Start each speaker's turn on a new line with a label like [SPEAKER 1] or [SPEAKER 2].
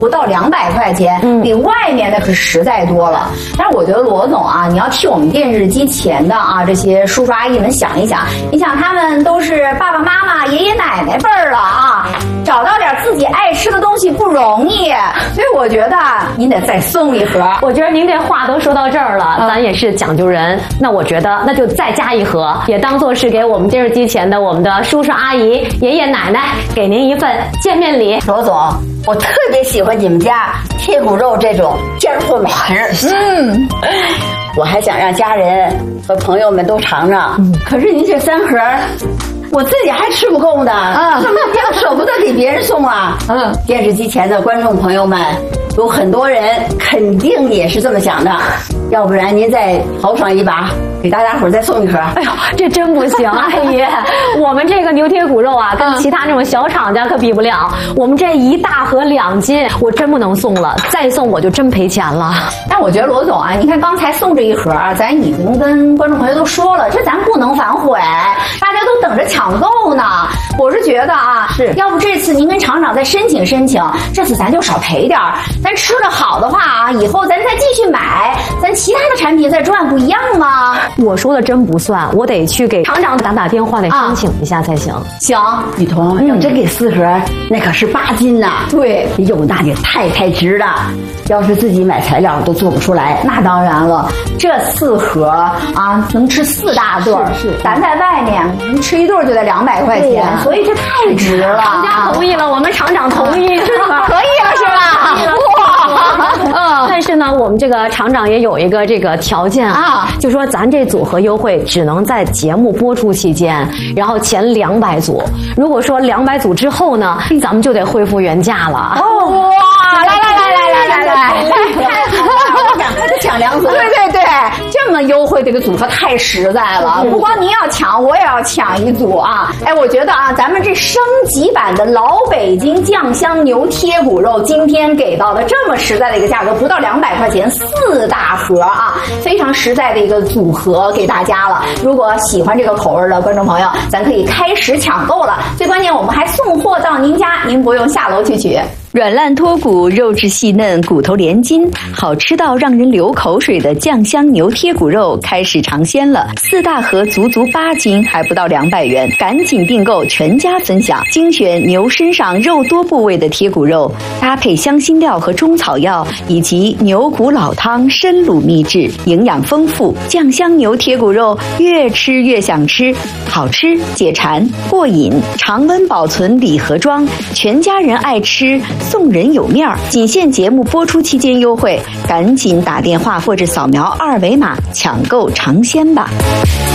[SPEAKER 1] 不到200块钱，比外面的可实在多了。但是我觉得罗总啊，你要替我们电视机前的啊这些叔叔阿姨们想一想，你想他们都是爸爸妈妈、爷爷奶奶辈儿了啊，找到点自己爱吃的东西不容易，所以我觉得您得再送一盒。
[SPEAKER 2] 我觉得您这话都说到这儿了，咱也是讲究人，那我觉得那就再加一盒，也当做是给我们电视机前的我们的叔叔阿姨、爷爷奶奶给您一份见面礼。
[SPEAKER 3] 罗总，我特别喜欢你们家贴骨肉这种尖货美食。我还想让家人和朋友们都尝尝。可是您这3盒，我自己还吃不够呢。怎么又舍不得给别人送啊？电视机前的观众朋友们，有很多人肯定也是这么想的。要不然您再豪爽一把，给大家伙再送一盒。
[SPEAKER 2] 哎呦，这真不行，阿姨，我们这个牛贴骨肉啊，跟其他这种小厂家可比不了。我们这1大盒2斤，我真不能送了，再送我就真赔钱了。
[SPEAKER 1] 但我觉得罗总啊，你看刚才送这一盒，咱已经跟观众朋友都说了，这咱不能反悔，大家都等着抢购呢。我是觉得啊，要不这次您跟厂长再申请，这次咱就少赔点儿。咱吃的好的话啊，以后咱再继续买，咱其他的产品再赚，不一样吗？
[SPEAKER 2] 我说的真不算，我得去给厂长打电话，得申请一下才行。
[SPEAKER 1] 行，
[SPEAKER 3] 雨桐，要真给4盒，那可是8斤呐。
[SPEAKER 1] 对，
[SPEAKER 3] 哎呦，那也太值了。要是自己买材料都做不出来。
[SPEAKER 1] 那当然了，这4盒啊，能吃4大顿。是，咱在外面您吃一顿就得200块钱，所以这太值了。
[SPEAKER 2] 厂家同意了，我们厂长同意是吧？
[SPEAKER 1] 可以了是吧？哇！
[SPEAKER 2] 但是呢，我们这个厂长也有一个这个条件啊，就说咱这组合优惠只能在节目播出期间，然后前200组。如果说200组之后呢，咱们就得恢复原价了。
[SPEAKER 1] 哇！来，太好了，
[SPEAKER 3] 我赶快就抢2组。
[SPEAKER 1] 对，这么优惠这个组合太实在了，不光您要抢，我也要抢1组啊！哎，我觉得啊，咱们这升级版的老北京酱香牛贴骨肉，今天给到的这么实在的一个价格，不到200块钱，4大盒啊，非常实在的一个组合给大家了。如果喜欢这个口味的观众朋友，咱可以开始抢购了。最关键，我们还送货到您家，您不用下楼去取。
[SPEAKER 4] 软烂脱骨，肉质细嫩，骨头连筋，好吃到让人流口水的酱香牛贴骨肉开始尝鲜了。4大盒足8斤，还不到200元，赶紧订购，全家分享。精选牛身上肉多部位的贴骨肉，搭配香辛料和中草药，以及牛骨老汤深卤秘制，营养丰富。酱香牛贴骨肉越吃越想吃，好吃解馋过瘾，常温保存礼盒装，全家人爱吃。送人有面儿，仅限节目播出期间优惠，赶紧打电话或者扫描2维码抢购尝鲜吧。